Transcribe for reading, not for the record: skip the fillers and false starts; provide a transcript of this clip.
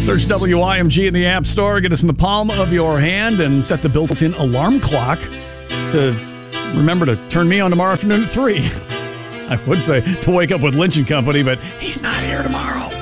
Search WIMG in the App Store. Get us in the palm of your hand and set the built-in alarm clock to remember to turn me on tomorrow afternoon at 3. I would say to wake up with Lynch and Company, but he's not here tomorrow.